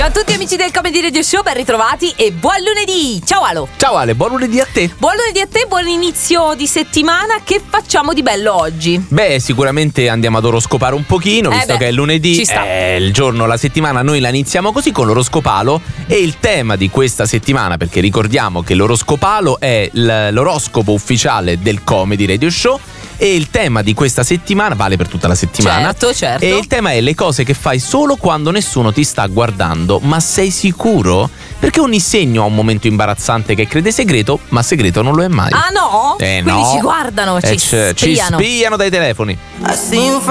Ciao a tutti amici del Comedy Radio Show, ben ritrovati e buon lunedì. Ciao Alo. Ciao Ale, buon lunedì a te. Buon lunedì a te, buon inizio di settimana. Che facciamo di bello oggi? Beh, sicuramente andiamo ad oroscopare un pochino, visto che è lunedì, ci sta. è il giorno, la settimana, noi la iniziamo così con l'oroscopalo. E il tema di questa settimana, perché ricordiamo che l'oroscopalo è l'oroscopo ufficiale del Comedy Radio Show, e il tema di questa settimana vale per tutta la settimana. Certo. E il tema è le cose che fai solo quando nessuno ti sta guardando. Ma sei sicuro? Perché ogni segno ha un momento imbarazzante che crede segreto, ma segreto non lo è mai. Ah no? No. Quindi ci guardano, ci spiano. Ci spiano dai telefoni.